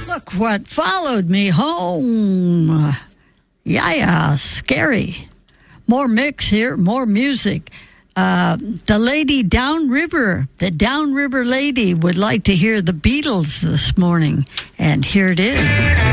Look what followed me home. Yeah, scary. More mix here, more music. The lady downriver, the downriver lady would like to hear the Beatles this morning. And here it is.